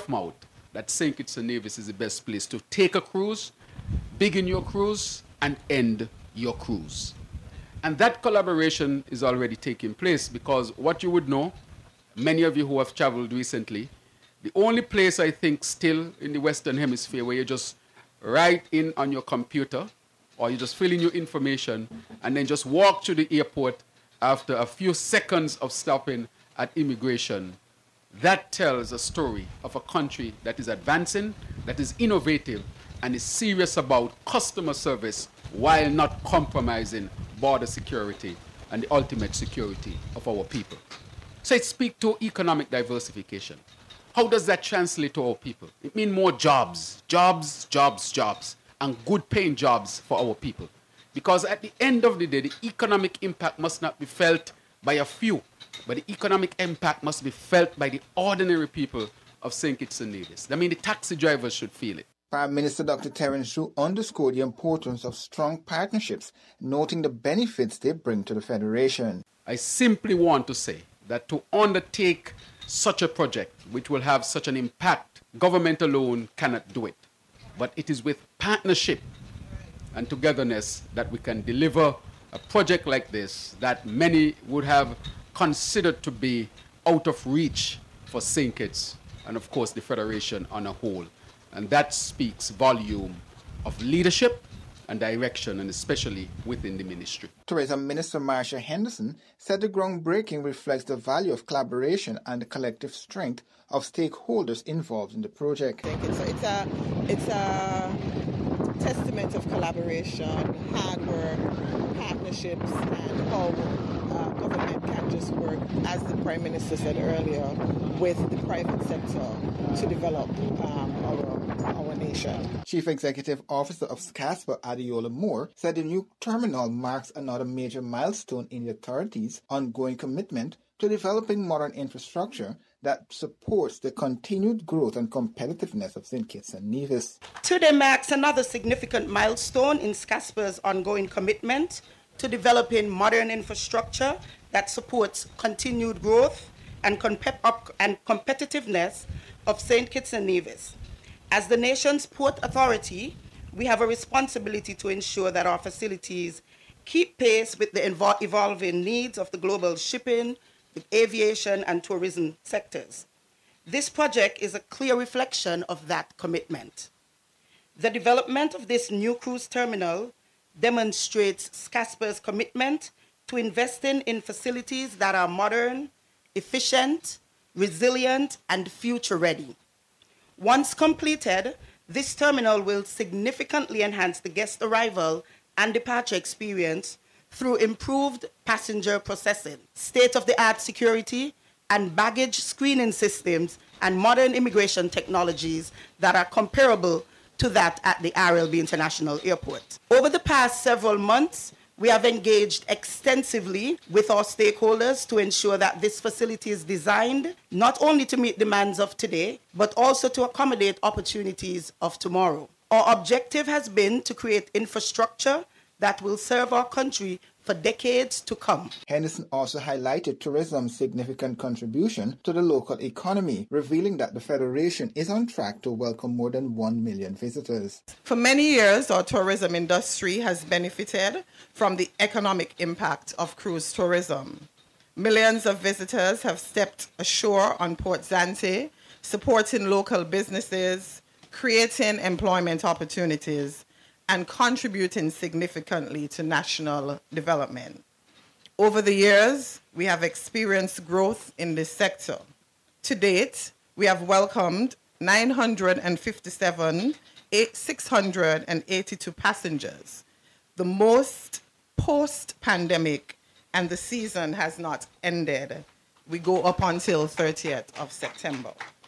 mouth that St. Kitts and Nevis is the best place to take a cruise, begin your cruise, and end your cruise. And that collaboration is already taking place because what you would know, many of you who have traveled recently, the only place I think still in the Western Hemisphere where you just write in on your computer or you just fill in your information and then just walk to the airport after a few seconds of stopping at immigration, that tells a story of a country that is advancing, that is innovative, and is serious about customer service while not compromising border security and the ultimate security of our people. So it speaks to economic diversification. How does that translate to our people? It means more jobs, and good paying jobs for our people. Because at the end of the day, the economic impact must not be felt by a few, but the economic impact must be felt by the ordinary people of St. Kitts and Nevis. I mean, the taxi drivers should feel it. Prime Minister Dr. Terence Drew underscored the importance of strong partnerships, noting the benefits they bring to the Federation. I simply want to say that to undertake such a project, which will have such an impact, government alone cannot do it. But it is with partnership and togetherness that we can deliver a project like this that many would have considered to be out of reach for St. Kitts and, of course, the Federation on a whole. And that speaks volume of leadership and direction, and especially within the ministry. Tourism Minister Marsha Henderson said the groundbreaking reflects the value of collaboration and the collective strength of stakeholders involved in the project. It's a testament of collaboration, hard work, partnerships, and how government can just work, as the Prime Minister said earlier, with the private sector to develop our nation. Chief Executive Officer of SCASPA, Adeola Moore, said the new terminal marks another major milestone in the authority's ongoing commitment to developing modern infrastructure that supports the continued growth and competitiveness of St. Kitts and Nevis. Today marks another significant milestone in SCASPA's ongoing commitment to developing modern infrastructure that supports continued growth and competitiveness of St. Kitts and Nevis. As the nation's port authority, we have a responsibility to ensure that our facilities keep pace with the evolving needs of the global shipping, the aviation, and tourism sectors. This project is a clear reflection of that commitment. The development of this new cruise terminal demonstrates SCASPA's commitment to investing in facilities that are modern, efficient, resilient, and future-ready. Once completed, this terminal will significantly enhance the guest arrival and departure experience through improved passenger processing, state-of-the-art security, and baggage screening systems, and modern immigration technologies that are comparable to that at the RLB International Airport. Over the past several months, we have engaged extensively with our stakeholders to ensure that this facility is designed not only to meet demands of today, but also to accommodate opportunities of tomorrow. Our objective has been to create infrastructure that will serve our country for decades to come. Henderson also highlighted tourism's significant contribution to the local economy, revealing that the Federation is on track to welcome more than 1 million visitors. For many years, our tourism industry has benefited from the economic impact of cruise tourism. Millions of visitors have stepped ashore on Port Zante, supporting local businesses, creating employment opportunities, and contributing significantly to national development. Over the years, we have experienced growth in this sector. To date, we have welcomed 682 passengers, the most post-pandemic, and the season has not ended. We go up until 30th of September.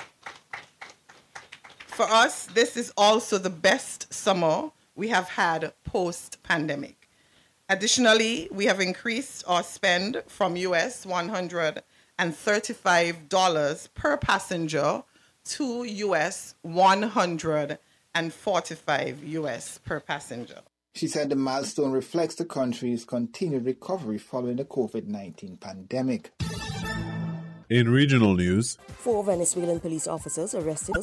For us, this is also the best summer we have had post-pandemic. Additionally, we have increased our spend from US $135 per passenger to US $145 per passenger. She said the milestone reflects the country's continued recovery following the COVID-19 pandemic. In regional news, 4 Venezuelan police officers arrested